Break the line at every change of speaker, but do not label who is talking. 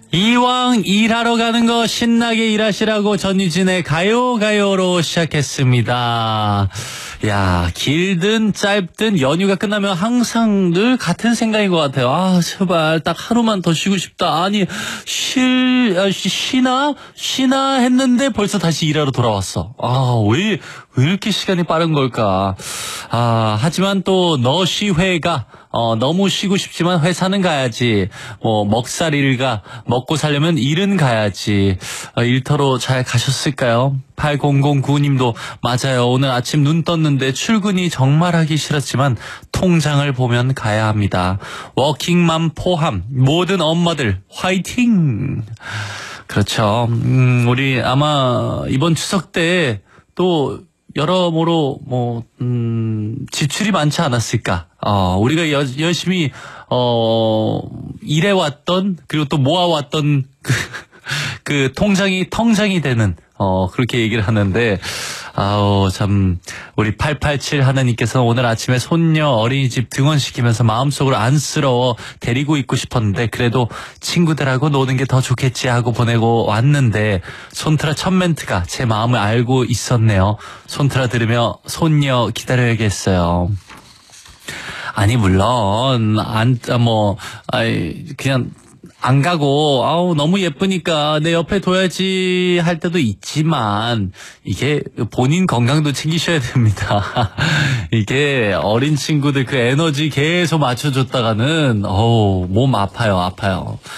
이왕 일하러 가는 거 신나게 일하시라고 전유진의 가요가요로 시작했습니다. 야, 길든 짧든 연휴가 끝나면 항상 늘 같은 생각인 것 같아요. 아, 제발 딱 하루만 더 쉬고 싶다. 아니, 쉬나 했는데 벌써 다시 일하러 돌아왔어. 아, 왜 이렇게 시간이 빠른 걸까? 아, 하지만 또 너쉬회가 너무 쉬고 싶지만 회사는 가야지. 먹살 일가 먹고 살려면 일은 가야지. 일터로 잘 가셨을까요? 8009님도 맞아요. 오늘 아침 눈 떴는데 출근이 정말 하기 싫었지만 통장을 보면 가야 합니다. 워킹맘 포함 모든 엄마들 화이팅! 그렇죠. 우리 아마 이번 추석 때 또 여러모로 지출이 많지 않았을까. 우리가 열심히 일해왔던 그리고 또 모아왔던 그 통장이 텅장이 되는 그렇게 얘기를 하는데, 참 우리 887 하나님께서 오늘 아침에 손녀 어린이집 등원시키면서 마음속으로 안쓰러워 데리고 있고 싶었는데 그래도 친구들하고 노는 게 더 좋겠지 하고 보내고 왔는데 손트라 첫 멘트가 제 마음을 알고 있었네요. 손트라 들으며 손녀 기다려야겠어요. 아니 물론 그냥 안 가고 너무 예쁘니까 내 옆에 둬야지 할 때도 있지만 이게 본인 건강도 챙기셔야 됩니다. 이게 어린 친구들 그 에너지 계속 맞춰줬다가는 몸 아파요.